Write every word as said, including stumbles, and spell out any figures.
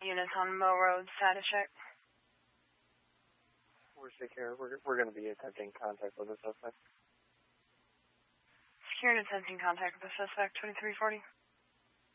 Units on Mo Road, status check. We're secure. We're, we're going to be attempting contact with the suspect. Secured attempting contact with the suspect, twenty-three forty.